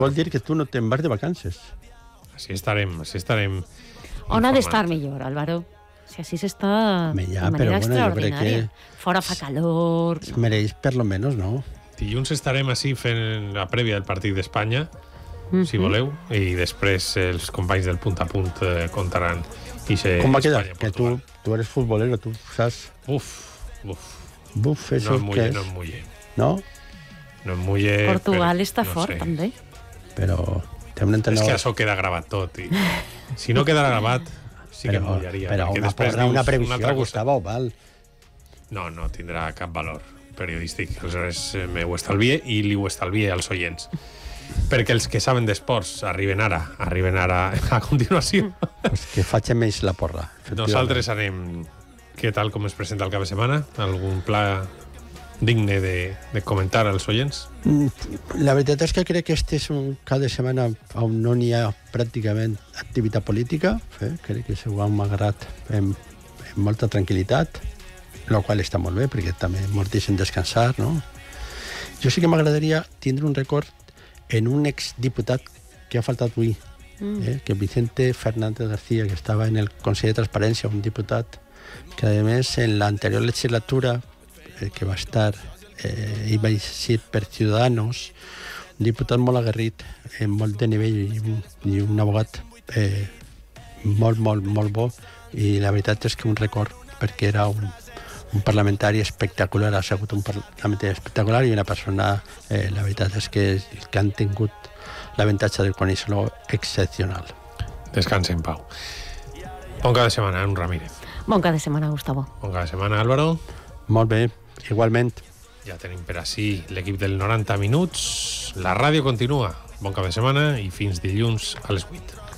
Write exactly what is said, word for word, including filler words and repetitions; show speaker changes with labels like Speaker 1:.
Speaker 1: Vol dir que tu no te'n vas de vacances.
Speaker 2: Així estarem, així estarem.
Speaker 3: On ha d'estar millor, Álvaro? Si així s'està
Speaker 1: Ja,
Speaker 3: de manera
Speaker 1: però, bueno, jo crec
Speaker 3: extraordinària.
Speaker 1: que
Speaker 3: Fora fa calor.
Speaker 1: es mereix per lo menos, no?
Speaker 2: Dilluns estarem així fent la prèvia del partit d'Espanya,
Speaker 3: Mhm.
Speaker 2: si voleu, i després els companys del punt a punt eh, contaran i se
Speaker 1: Com va quedar?
Speaker 2: Espanya,
Speaker 1: Que tu,
Speaker 2: Portugal.
Speaker 1: tu eres futbolero, tu saps...
Speaker 2: Uf, uf.
Speaker 1: Buf,
Speaker 2: No
Speaker 1: eso
Speaker 2: em mulle,
Speaker 1: que és...
Speaker 2: no em mulle.
Speaker 1: No?
Speaker 2: No em mulle...
Speaker 3: Portugal
Speaker 2: però,
Speaker 3: està
Speaker 2: no
Speaker 3: fort,
Speaker 2: sé.
Speaker 3: també.
Speaker 1: Però té un
Speaker 2: És
Speaker 1: entrenador...
Speaker 2: que això queda gravat tot. I... Si no quedara gravat, sí que em
Speaker 1: però,
Speaker 2: mullaria.
Speaker 1: però
Speaker 2: perquè
Speaker 1: una,
Speaker 2: després
Speaker 1: porra,
Speaker 2: dius
Speaker 1: una previsió,
Speaker 2: altra cosa.
Speaker 1: Gustavo, val.
Speaker 2: No, no tindrà cap valor periodístic. Aleshores, eh, me ho estalvie i li ho estalvie als oients. Perquè els que saben d'esports arriben ara, arriben ara a continuació.
Speaker 1: Pues que faci més la porra.
Speaker 2: Nosaltres anem... Què tal com es presenta el cap de setmana? Algun pla digne de, de comentar als oients?
Speaker 1: Mm, La veritat és que crec que este és un cap de setmana on no n'hi ha pràcticament activitat política. Eh? Crec que s'ho han agarrat amb, amb molta tranquil·litat, el qual està molt bé, perquè també ens deixen descansar, no? Jo sí que m'agradaria tindre un record en un exdiputat que ha faltat avui,
Speaker 3: Mm.
Speaker 1: eh? que Vicente Fernández García, que estava en el Consell de Transparència, un diputat que, a més, en l'anterior legislatura, eh, que va estar, eh, i va ser per Ciudadanos, un diputat molt aguerrit, eh, molt de nivell i un, i un abogat eh, molt, molt, molt bo, i la veritat és que un record, perquè era un, un parlamentari espectacular, ha sigut un parlamentari espectacular i una persona, eh, la veritat és que, que han tingut l'avantatge del conèixer-lo excepcional.
Speaker 2: Descanse en pau. Bon cap de setmana, un Ramírez.
Speaker 3: Bon cap de setmana, Gustavo.
Speaker 2: Bon cap de setmana, Álvaro.
Speaker 1: Molt bé, igualment.
Speaker 2: Ja tenim per així l'equip del noranta minuts. La ràdio continua. Bon cap de setmana i fins dilluns a les vuit.